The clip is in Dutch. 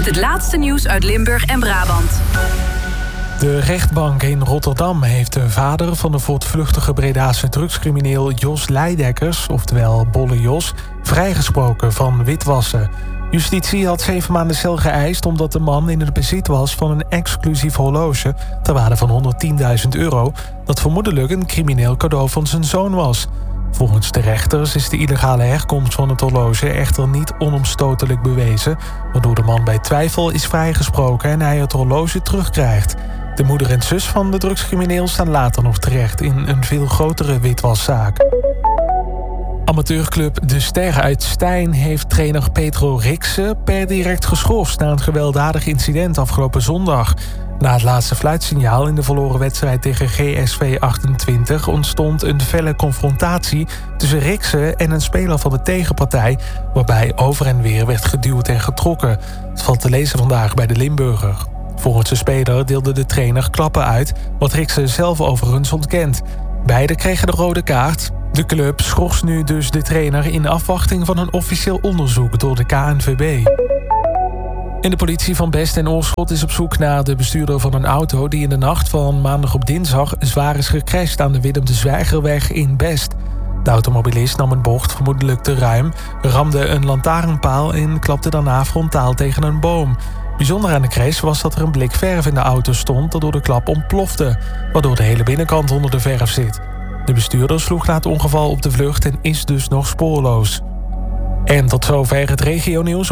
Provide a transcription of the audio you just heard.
met het laatste nieuws uit Limburg en Brabant. De rechtbank in Rotterdam heeft de vader van de voortvluchtige Bredaanse drugscrimineel Jos Leidekkers, oftewel Bolle Jos, vrijgesproken van witwassen. Justitie had 7 maanden cel geëist omdat de man in het bezit was van een exclusief horloge ter waarde van €110.000, dat vermoedelijk een crimineel cadeau van zijn zoon was. Volgens de rechters is de illegale herkomst van het horloge echter niet onomstotelijk bewezen, waardoor de man bij twijfel is vrijgesproken en hij het horloge terugkrijgt. De moeder en zus van de drugscrimineel staan later nog terecht in een veel grotere witwaszaak. Amateurclub De Ster uit Stein heeft trainer Petro Rikse per direct geschorst na een gewelddadig incident afgelopen zondag. Na het laatste fluitsignaal in de verloren wedstrijd tegen GSV 28 ontstond een felle confrontatie tussen Rikse en een speler van de tegenpartij, waarbij over en weer werd geduwd en getrokken. Het valt te lezen vandaag bij de Limburger. Volgens de speler deelde de trainer klappen uit, wat Rikse zelf overigens ontkent. Beiden kregen de rode kaart. De club schorst nu dus de trainer in afwachting van een officieel onderzoek door de KNVB. En de politie van Best en Oorschot is op zoek naar de bestuurder van een auto die in de nacht van maandag op dinsdag zwaar is gecrashed aan de Willem de Zwijgerweg in Best. De automobilist nam een bocht vermoedelijk te ruim, ramde een lantaarnpaal en klapte daarna frontaal tegen een boom. Bijzonder aan de crash was dat er een blik verf in de auto stond dat door de klap ontplofte, waardoor de hele binnenkant onder de verf zit. De bestuurder sloeg na het ongeval op de vlucht en is dus nog spoorloos. En tot zover het regionieuws.